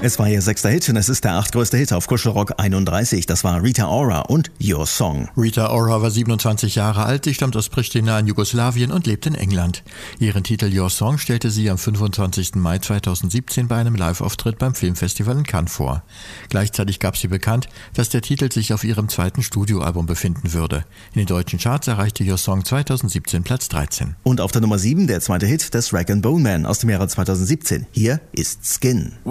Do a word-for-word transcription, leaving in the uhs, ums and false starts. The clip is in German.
Es war ihr sechster Hit und es ist der achtgrößte Hit auf Kuschelrock einunddreißig. Das war Rita Ora und Your Song. Rita Ora war siebenundzwanzig Jahre alt, sie stammt aus Pristina in Jugoslawien und lebt in England. Ihren Titel Your Song stellte sie am fünfundzwanzigsten Mai zweitausendsiebzehn bei einem Live-Auftritt beim Filmfestival in Cannes vor. Gleichzeitig gab sie bekannt, dass der Titel sich auf ihrem zweiten Studioalbum befinden würde. In den deutschen Charts erreichte Your Song zweitausendsiebzehn Platz dreizehn. Und auf der Nummer sieben der zweite Hit des Rag and Bone Man aus dem Jahre zweitausendsiebzehn. Hier ist Skin.